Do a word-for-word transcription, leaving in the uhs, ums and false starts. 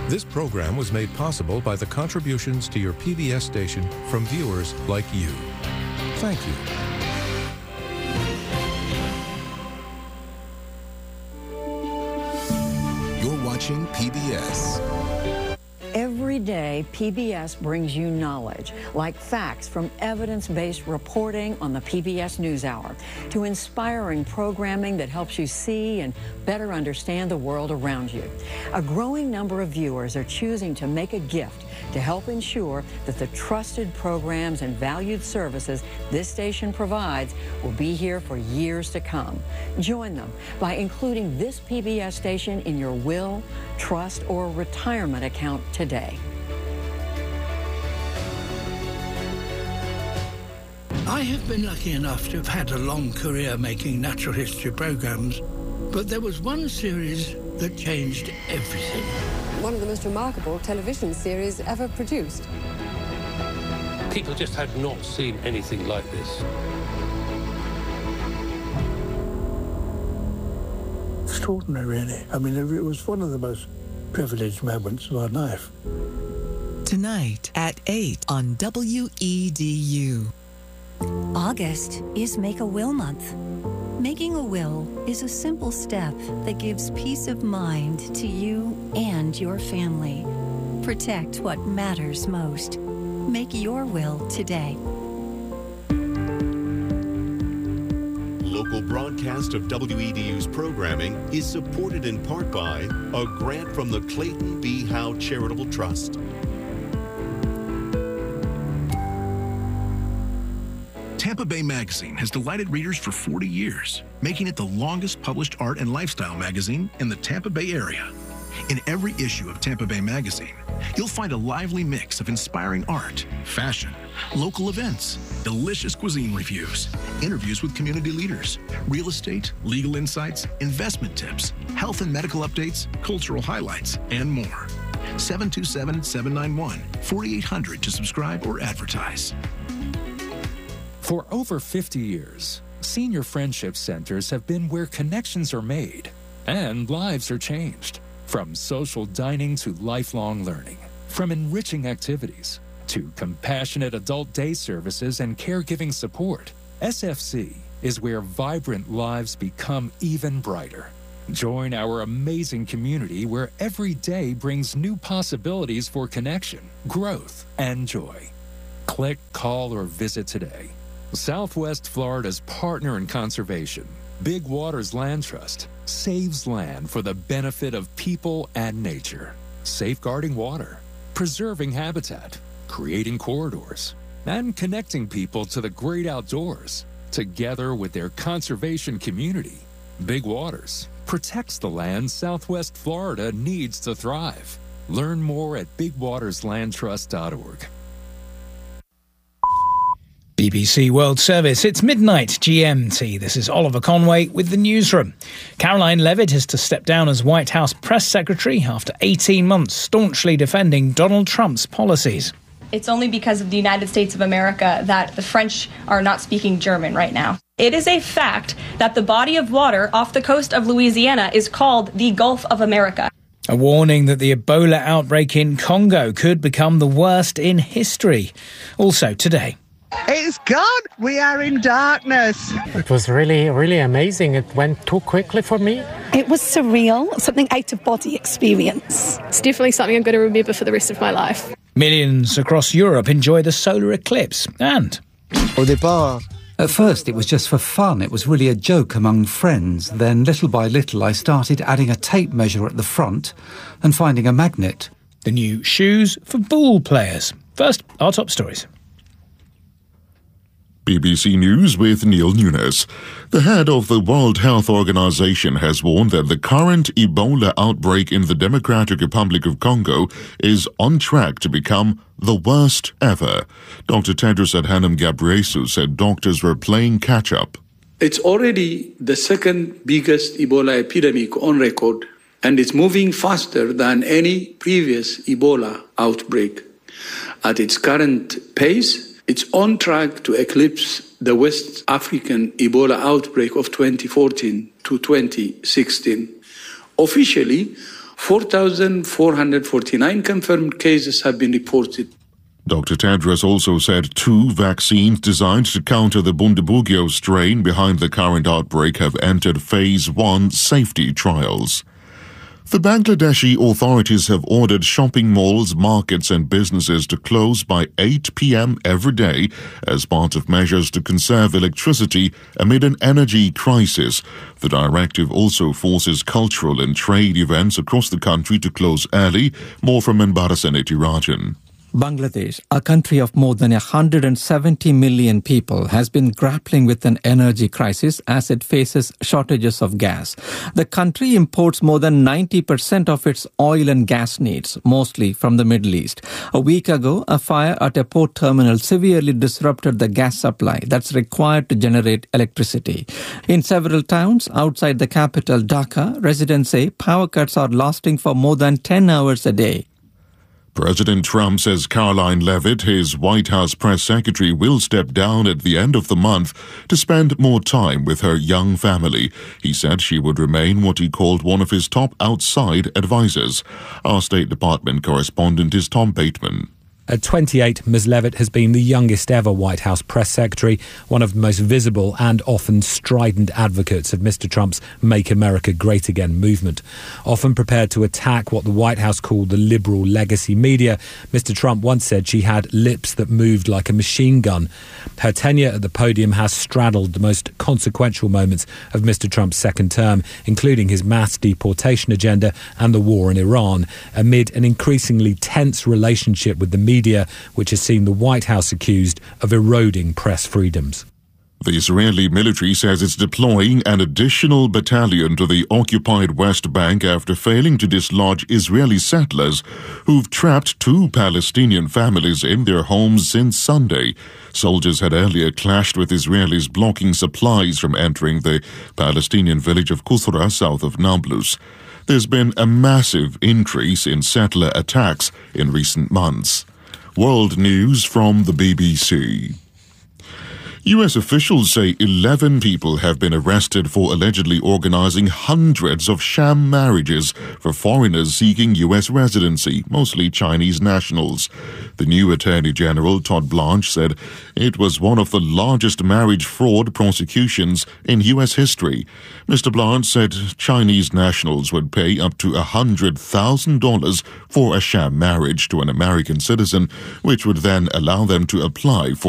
This program was made possible by the contributions to your P B S station from viewers like you. Thank you. You're watching P B S. Every day, P B S brings you knowledge, like facts from evidence-based reporting on the P B S NewsHour, to inspiring programming that helps you see and better understand the world around you. A growing number of viewers are choosing to make a gift to help ensure that the trusted programs and valued services this station provides will be here for years to come. Join them by including this P B S station in your will, trust, or retirement account today. I have been lucky enough to have had a long career making natural history programs, but there was one series that changed everything. One of the most remarkable television series ever produced. People just had not seen anything like this. Extraordinary, really. I mean, it was one of the most privileged moments of our life. Tonight at eight on W E D U. August is Make a Will Month. Making a will is a simple step that gives peace of mind to you and your family. Protect what matters most. Make your will today. Local broadcast of W E D U's programming is supported in part by a grant from the Clayton B. Howe Charitable Trust. Tampa Bay Magazine has delighted readers for forty years, making it the longest published art and lifestyle magazine in the Tampa Bay area. In every issue of Tampa Bay Magazine, you'll find a lively mix of inspiring art, fashion, local events, delicious cuisine reviews, interviews with community leaders, real estate, legal insights, investment tips, health and medical updates, cultural highlights, and more. seven two seven, seven nine one, four eight zero zero to subscribe or advertise. For over fifty years, senior friendship centers have been where connections are made and lives are changed. From social dining to lifelong learning, from enriching activities to compassionate adult day services and caregiving support, S F C is where vibrant lives become even brighter. Join our amazing community where every day brings new possibilities for connection, growth, and joy. Click, call, or visit today. Southwest Florida's partner in conservation, Big Waters Land Trust, saves land for the benefit of people and nature, safeguarding water, preserving habitat, creating corridors, and connecting people to the great outdoors. Together with their conservation community, Big Waters protects the land Southwest Florida needs to thrive. Learn more at big waters land trust dot org. B B C World Service, it's midnight G M T. This is Oliver Conway with the newsroom. Caroline Levitt is to step down as White House press secretary after eighteen months staunchly defending Donald Trump's policies. It's only because of the United States of America that the French are not speaking German right now. It is a fact that the body of water off the coast of Louisiana is called the Gulf of America. A warning that the Ebola outbreak in Congo could become the worst in history. Also today. It's gone. We are in darkness. It was really, really amazing. It went too quickly for me. It was surreal, something out-of-body experience. It's definitely something I'm going to remember for the rest of my life. Millions across Europe enjoy the solar eclipse and... Au départ, at first it was just for fun. It was really a joke among friends. Then little by little I started adding a tape measure at the front and finding a magnet. The new shoes for ball players. First, our top stories. B B C News with Neil Nunes. The head of the World Health Organization has warned that the current Ebola outbreak in the Democratic Republic of Congo is on track to become the worst ever. Doctor Tedros Adhanom Ghebreyesus said doctors were playing catch-up. It's already the second biggest Ebola epidemic on record, and it's moving faster than any previous Ebola outbreak. At its current pace, it's on track to eclipse the West African Ebola outbreak of twenty fourteen to twenty sixteen. Officially, four thousand four hundred forty-nine confirmed cases have been reported. Doctor Tedros also said two vaccines designed to counter the Bundibugyo strain behind the current outbreak have entered phase one safety trials. The Bangladeshi authorities have ordered shopping malls, markets and businesses to close by eight p.m. every day as part of measures to conserve electricity amid an energy crisis. The directive also forces cultural and trade events across the country to close early. More from Anbarasan Etirajan. Bangladesh, a country of more than one hundred seventy million people, has been grappling with an energy crisis as it faces shortages of gas. The country imports more than ninety percent of its oil and gas needs, mostly from the Middle East. A week ago, a fire at a port terminal severely disrupted the gas supply that's required to generate electricity. In several towns outside the capital, Dhaka, residents say power cuts are lasting for more than ten hours a day. President Trump says Caroline Leavitt, his White House press secretary, will step down at the end of the month to spend more time with her young family. He said she would remain what he called one of his top outside advisors. Our State Department correspondent is Tom Bateman. At twenty-eight, Miz Leavitt has been the youngest ever White House press secretary, one of the most visible and often strident advocates of Mister Trump's Make America Great Again movement. Often prepared to attack what the White House called the liberal legacy media, Mister Trump once said she had lips that moved like a machine gun. Her tenure at the podium has straddled the most consequential moments of Mister Trump's second term, including his mass deportation agenda and the war in Iran, amid an increasingly tense relationship with the media. Media, which has seen the White House accused of eroding press freedoms. The Israeli military says it's deploying an additional battalion to the occupied West Bank after failing to dislodge Israeli settlers who've trapped two Palestinian families in their homes since Sunday. Soldiers had earlier clashed with Israelis blocking supplies from entering the Palestinian village of Kusra south of Nablus. There's been a massive increase in settler attacks in recent months. World news from the B B C. U S officials say eleven people have been arrested for allegedly organizing hundreds of sham marriages for foreigners seeking U S residency, mostly Chinese nationals. The new Attorney General, Todd Blanche, said it was one of the largest marriage fraud prosecutions in U S history. Mister Blanche said Chinese nationals would pay up to one hundred thousand dollars for a sham marriage to an American citizen, which would then allow them to apply for